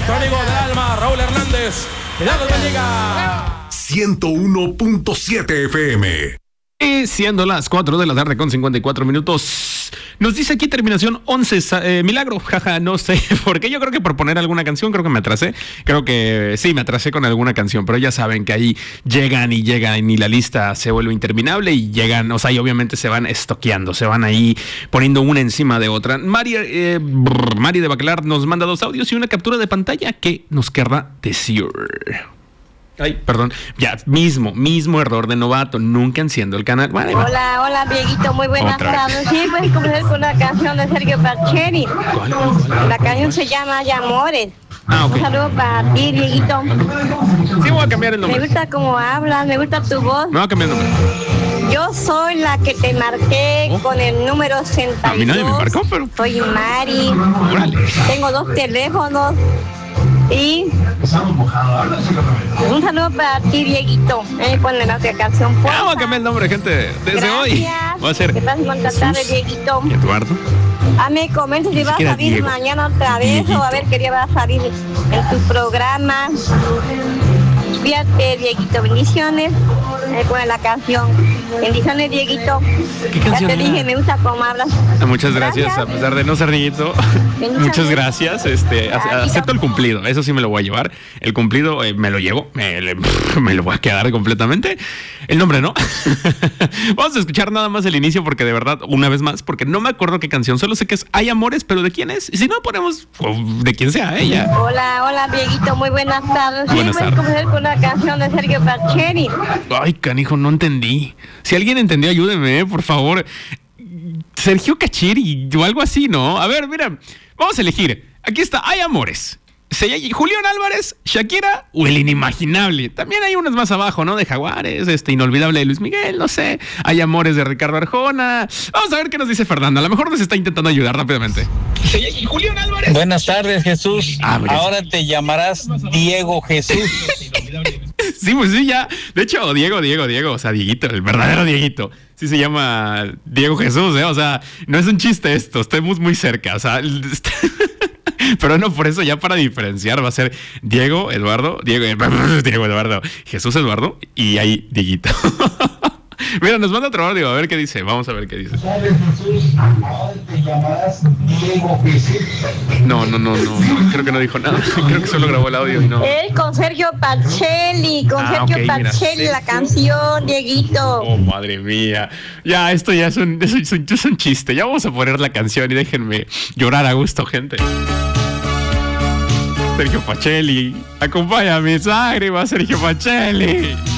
nuestro amigo del alma, Raúl Hernández. Cuidado, llega. 101.7 FM. Y siendo las 4 de la tarde con 54 minutos, nos dice aquí terminación 11, milagro, jaja, no sé por qué, yo creo que por poner alguna canción, creo que me atrasé, creo que sí, me atrasé con alguna canción, pero ya saben que ahí llegan y la lista se vuelve interminable y llegan, o sea, y obviamente se van estoqueando, se van ahí poniendo una encima de otra. Mari de Bacalar nos manda 2 audios y una captura de pantalla que nos querrá decir. Ay, perdón, ya, mismo error de novato, nunca enciendo el canal. Vale, hola, Dieguito, muy buenas tardes. Sí, puedes comenzar con una canción de Sergio Pacheli. ¿Cuál? La canción se llama Hay Amores. Ok. Un saludo para ti, Dieguito. Sí, voy a cambiar el nombre. Me gusta cómo hablas, me gusta tu voz. Me voy a cambiar el nombre. Yo soy la que te marqué con el número 62. A mí nadie me marcó, pero... Soy Mari. Órale. Tengo 2 teléfonos. Y un saludo para ti, Dieguito. Ponle la canción. Vamos a cambiar el nombre, gente. Desde gracias. Hoy. Va a ser. Que pases buena tarde, Dieguito. Eduardo. Me comenta si va a salir Diego. mañana otra vez Dieguito. o a ver qué día va a salir en tu programa. Fíjate, Dieguito, bendiciones. Pone la canción. Bendiciones, Dieguito. ¿Qué canción Ya te era? dije, me gusta cómo hablas. Muchas gracias, a pesar de no ser niñito. Muchas gracias. Acepto el cumplido, eso sí me lo voy a llevar. El cumplido me lo llevo, me lo voy a quedar completamente. El nombre no. Vamos a escuchar nada más el inicio porque de verdad, una vez más, porque no me acuerdo qué canción, solo sé que es Hay Amores, pero ¿de quién es? Y si no ponemos de quién sea ella. Hola, Dieguito, muy buenas tardes. Buenas puedes tardes. comenzar con la canción de Sergio Pacheli. Ay, canijo, no entendí. Si alguien entendió, ayúdeme, por favor. Sergio Cachiri o algo así, ¿no? A ver, mira, vamos a elegir. Aquí está, Hay Amores. Julián Álvarez, Shakira o El Inimaginable. También hay unas más abajo, ¿no? De Jaguares, Inolvidable de Luis Miguel, no sé. Hay Amores de Ricardo Arjona. Vamos a ver qué nos dice Fernanda. A lo mejor nos está intentando ayudar rápidamente. Julián Álvarez. Buenas tardes, Jesús. Ahora te llamarás Diego Jesús. Sí, pues sí, ya. De hecho, Diego, o sea, Dieguito, el verdadero Dieguito. Sí se llama Diego Jesús, ¿eh? O sea, no es un chiste esto, estamos muy cerca, o sea... Pero no, por eso ya para diferenciar va a ser Diego Eduardo, Jesús Eduardo y ahí Dieguito. Mira, nos manda otro audio, a ver qué dice, vamos a ver qué dice. No, creo que no dijo nada, creo que solo grabó el audio y no. Él con Sergio Pacheli, ok, Pacheli, mira, la canción, Dieguito. Oh, madre mía. Ya, esto ya es un chiste. Ya vamos a poner la canción y déjenme llorar a gusto, gente. Sergio Pacheli, acompaña mis lágrimas, Sergio Pacheli.